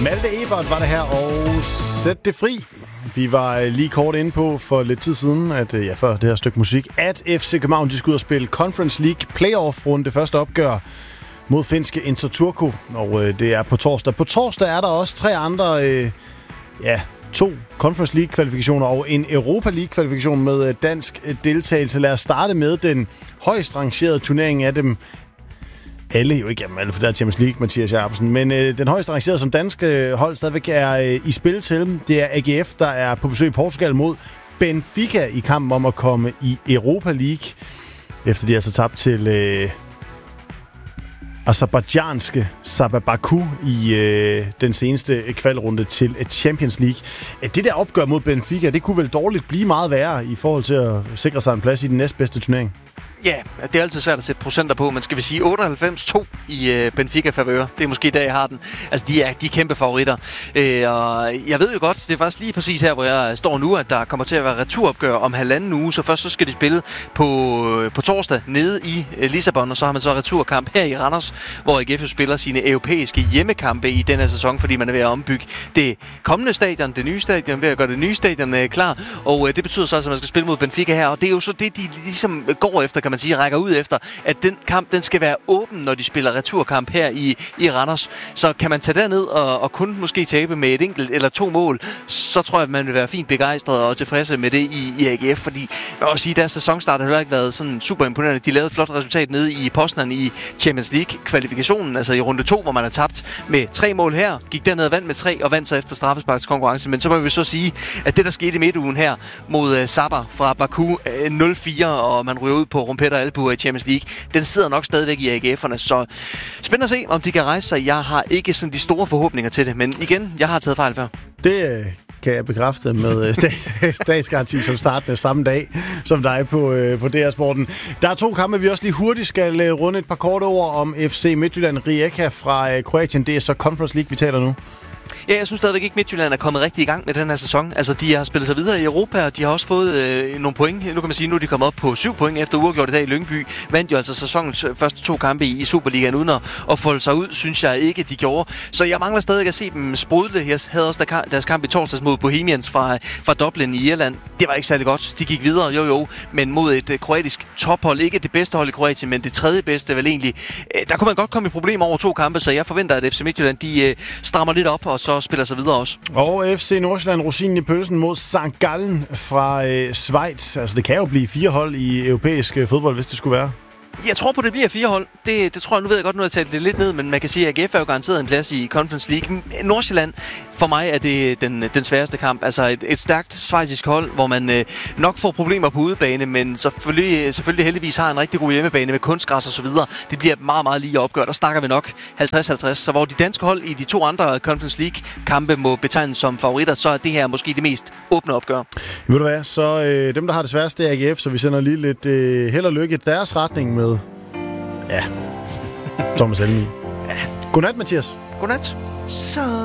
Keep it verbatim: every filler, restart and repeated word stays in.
Malte Ebert var det her, og Sæt det fri. Vi var lige kort inde på for lidt tid siden, at ja, før det her stykke musik, at F C København de skulle ud og spille Conference League playoff-runde, det første opgør mod finske Inter Turku, og øh, det er på torsdag. På torsdag er der også tre andre, øh, ja, to Conference League-kvalifikationer og en Europa League-kvalifikation med dansk deltagelse. Lad os starte med den højst rangerede turnering af dem alle, jo ikke jamen, alle, for der er Champions League, Mathias Jacobsen, men øh, den højst rangerede, som danske hold stadigvæk er øh, i spil til, det er A G F, der er på besøg i Portugal mod Benfica i kampen om at komme i Europa League, efter de altså tabt til øh, aserbajdsjanske Sabah Baku i øh, den seneste kvalrunde til Champions League. Det der opgør mod Benfica, det kunne vel dårligt blive meget værre i forhold til at sikre sig en plads i den næstbedste turnering. Ja, det er altid svært at sætte procenter på, men skal vi sige otteoghalvfems to i øh, Benfica-favør? Det er måske der, jeg har den. Altså, de er, de er kæmpe favoritter. Øh, og jeg ved jo godt, det er faktisk lige præcis her, hvor jeg står nu, at der kommer til at være returopgør om halvanden uge. Så først så skal de spille på, på torsdag nede i øh, Lissabon, og så har man så returkamp her i Randers, hvor A G F spiller sine europæiske hjemmekampe i denne sæson, fordi man er ved at ombygge det kommende stadion, det nye stadion, ved at gøre det nye stadion øh, klar. Og øh, det betyder så, at man skal spille mod Benfica her, og det er jo så det, de ligesom går efter, kan man sige, rækker ud efter, at den kamp, den skal være åben, når de spiller returkamp her i, i Randers. Så kan man tage derned og, og kun måske tabe med et enkelt eller to mål, så tror jeg, at man vil være fint begejstret og tilfredse med det i, i A G F, fordi jeg vil også sige, at deres sæsonstart har heller ikke været sådan super imponerende. De lavede et flot resultat nede i Poznan i Champions League-kvalifikationen, altså i runde to, hvor man har tabt med tre mål her, gik derned og vandt med tre, og vandt så efter straffesparkskonkurrence. Men så må vi så sige, at det, der skete i midtugen her mod uh, Sabah fra Baku uh, nul fire, og man ryger ud på rumpetter og albuer i Champions League, den sidder nok stadigvæk i A G F'erne, så spændende at se, om de kan rejse sig. Jeg har ikke sådan de store forhåbninger til det, men igen, jeg har taget fejl før. Det øh, kan jeg bekræfte med st- statsgaranti som startende samme dag, som dig på, øh, på D R-sporten. Der er to kampe, vi også lige hurtigt skal øh, runde et par korte ord om F C Midtjylland Rijeka fra øh, Kroatien. Det er så Conference League, vi taler nu. Ja, jeg synes stadigvæk ikke, Midtjylland er kommet rigtig i gang med den her sæson. Altså, de har spillet sig videre i Europa, og de har også fået øh, nogle point. Nu kan man sige, nu er de kommet op på syv point efter uafgjort i dag i Lyngby. Vandt jo altså sæsonens første to kampe i, i Superligaen uden at, at folde sig ud, synes jeg ikke, de gjorde. Så jeg mangler stadig at se dem sprudle. Jeg havde også der, deres kamp i torsdags mod Bohemians fra, fra Dublin i Irland. Det var ikke særlig godt. De gik videre, jo jo, men mod et uh, kroatisk tophold. Ikke det bedste hold i Kroatien, men det tredje bedste vel egentlig. Uh, der kunne man godt komme i problemer over to kampe, så jeg forventer, at F C Midtjylland de uh, strammer lidt op, og så spiller sig videre også. Og F C Nordsjælland rosinen i pølsen mod Sankt Gallen fra øh, Schweiz. Altså det kan jo blive fire hold i europæisk øh, fodbold, hvis det skulle være. Jeg tror på, det bliver fire hold. Det, det tror jeg, nu ved jeg godt, nu har jeg talt det lidt ned, men man kan sige, at A G F er jo garanteret en plads i Conference League. Nordsjælland, for mig er det den, den sværeste kamp. Altså et, et stærkt schweizisk hold, hvor man øh, nok får problemer på udebane, men selvfølgelig, selvfølgelig heldigvis har en rigtig god hjemmebane med kunstgræs og så videre. Det bliver et meget, meget lige opgør. Der snakker vi nok halvtreds halvtreds. Så hvor de danske hold i de to andre Conference League-kampe må betegnes som favoritter, så er det her måske det mest åbne opgør. Ved du hvad, så øh, dem, der har det sværeste, er A G F, så vi sender lige lidt øh, held og lykke i deres retning med ja, Thomas Helmi. Ja. Godnat, Mathias. Godnat. Så